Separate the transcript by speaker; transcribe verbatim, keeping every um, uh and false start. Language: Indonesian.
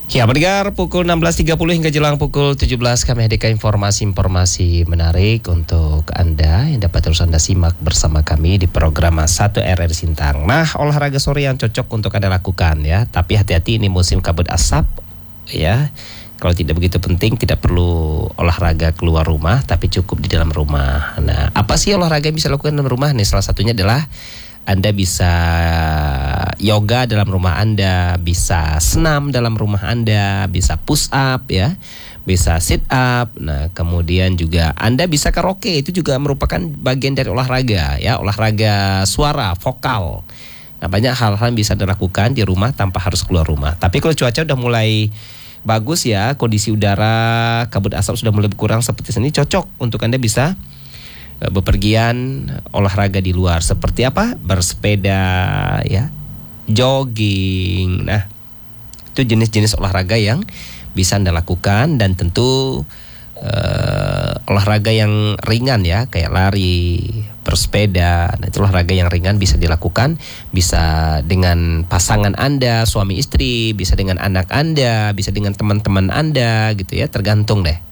Speaker 1: Ya, pendengar, pukul enam belas tiga puluh hingga jelang pukul tujuh belas kami hadirkan informasi-informasi menarik untuk Anda yang dapat terus Anda simak bersama kami di program satu R R Sintang. Nah, olahraga sore yang cocok untuk Anda lakukan ya, tapi hati-hati ini musim kabut asap ya. Kalau tidak begitu penting, tidak perlu olahraga keluar rumah, tapi cukup di dalam rumah. Nah, apa sih olahraga yang bisa lakukan dalam rumah? Nih, salah satunya adalah Anda bisa yoga dalam rumah Anda, bisa senam dalam rumah Anda, bisa push up ya, bisa sit up. Nah, kemudian juga Anda bisa karaoke, itu juga merupakan bagian dari olahraga ya, olahraga suara, vokal. Nah, banyak hal-hal yang bisa dilakukan di rumah tanpa harus keluar rumah. Tapi kalau cuaca udah mulai bagus ya, kondisi udara, kabut asap sudah mulai berkurang seperti ini, cocok untuk Anda bisa bepergian olahraga di luar seperti apa? Bersepeda ya, jogging. Nah, itu jenis-jenis olahraga yang bisa Anda lakukan dan tentu uh, olahraga yang ringan ya, kayak lari, bersepeda. Nah, itu olahraga yang ringan bisa dilakukan, bisa dengan pasangan Anda, suami istri, bisa dengan anak Anda, bisa dengan teman-teman Anda gitu ya, tergantung deh.